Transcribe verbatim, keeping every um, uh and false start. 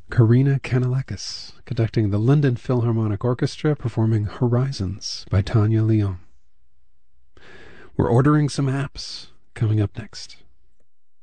Karina Kanalakis, conducting the London Philharmonic Orchestra, performing Horizons by Tanya Leon. We're ordering some apps coming up next.